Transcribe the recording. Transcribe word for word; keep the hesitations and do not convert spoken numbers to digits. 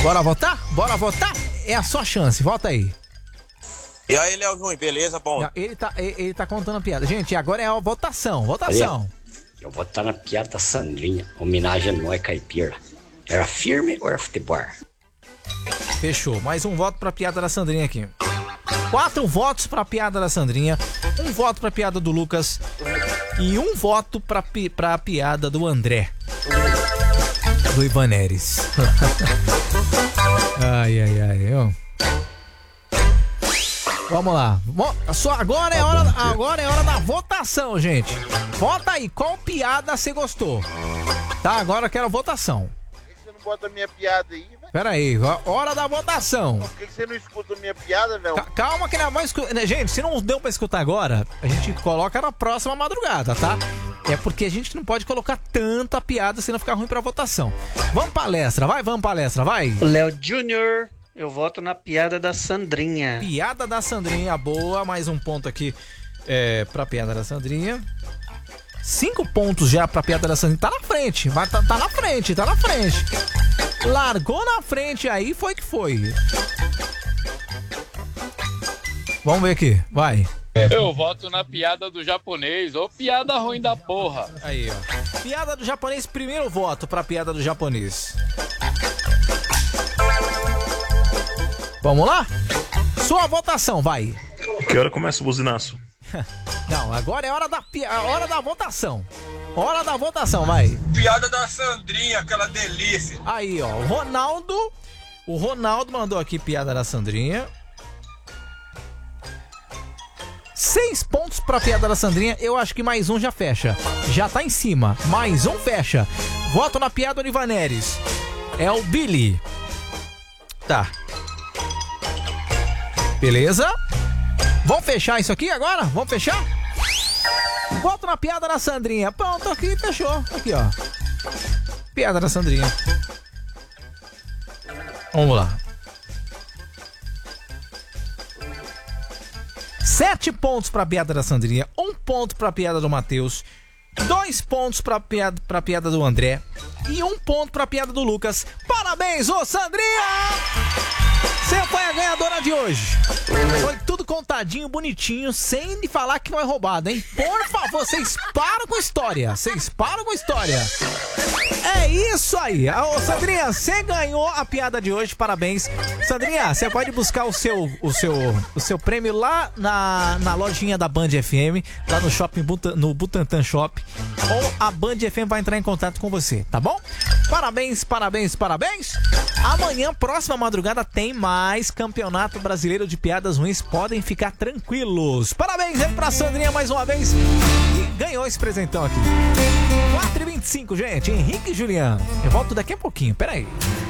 Bora votar? Bora votar? É a sua chance, vota aí. E aí, Léo Júnior, beleza? Bom. Ele tá, ele, ele tá contando a piada. Gente, agora é a votação, votação. Eu vou estar na piada da Sandrinha, homenagem a Noé Caipira. Era firme ou era futebol? Fechou, mais um voto pra piada da Sandrinha aqui. Quatro votos pra piada da Sandrinha, um voto pra piada do Lucas e um voto pra, pi, pra piada do André. Do Ivaneres. Ai, ai, ai, ó. Vamos lá. Só agora é hora, agora é hora da votação, gente. Vota aí, qual piada você gostou? Tá, agora eu quero a votação. Por que você não bota a minha piada aí, velho? Pera aí, hora da votação. Por que você não escuta a minha piada, velho? Calma que não vai escutar. Gente, se não deu pra escutar agora, a gente coloca na próxima madrugada, tá? É porque a gente não pode colocar tanta piada senão ficar ruim pra votação. Vamos palestra, vai, vamos palestra, vai. Léo Júnior, eu voto na piada da Sandrinha. Piada da Sandrinha, boa. Mais um ponto aqui é, pra piada da Sandrinha. Cinco pontos já pra piada da Sandrinha. Tá na frente, vai, tá, tá na frente, tá na frente. Largou na frente aí, foi que foi. Vamos ver aqui, vai. Eu voto na piada do japonês, ou piada ruim da porra. Aí, ó. Piada do japonês, primeiro voto pra piada do japonês. Vamos lá? Sua votação, vai. Que hora começa o buzinaço? Não, agora é hora da, hora da votação. Hora da votação, vai. Piada da Sandrinha, aquela delícia. Aí, ó, o Ronaldo. O Ronaldo mandou aqui piada da Sandrinha. Seis pontos pra piada da Sandrinha. Eu acho que mais um já fecha. Já tá em cima. Mais um fecha. Voto na piada do Ivaneres. É o Billy. Tá. Beleza? Vamos fechar isso aqui agora? Vamos fechar? Voto na piada da Sandrinha. Pronto, aqui fechou. Aqui, ó. Piada da Sandrinha. Vamos lá. Sete pontos pra piada da Sandrinha. Um ponto pra piada do Matheus. Dois pontos pra piada, pra piada do André. E um ponto pra piada do Lucas. Parabéns, ô Sandrinha! Você foi a ganhadora de hoje. Foi tudo contadinho, bonitinho, sem de falar que foi roubado, hein? Por favor, vocês param com história. Vocês param com história. É isso aí. Ô, Sandrinha, você ganhou a piada de hoje. Parabéns. Sandrinha, você pode buscar o seu, o seu, o seu prêmio lá na, na lojinha da Band F M, lá no shopping, no Butantã Shop. Ou a Band F M vai entrar em contato com você, tá bom? Parabéns, parabéns, parabéns. Amanhã, próxima madrugada, tem mais Campeonato Brasileiro de Piadas Ruins. Podem ficar tranquilos. Parabéns aí pra Sandrinha mais uma vez. E ganhou esse presentão aqui. quatro e vinte e cinco, gente. Henrique e Juliano. Eu volto daqui a pouquinho. Pera aí.